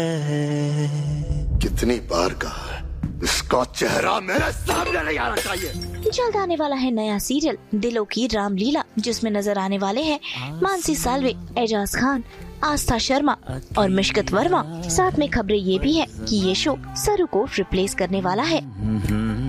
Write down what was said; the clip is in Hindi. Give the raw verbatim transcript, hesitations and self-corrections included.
कितनी बार कहा है, इसका चेहरा मेरे सामने नहीं आना चाहिए। जल्द आने वाला है नया सीरियल दिलों की रामलीला, जिसमें नजर आने वाले हैं मानसी साल्वे, एजाज खान, आस्था शर्मा और मिशकत वर्मा। साथ में खबरें ये भी है कि ये शो सरू को रिप्लेस करने वाला है।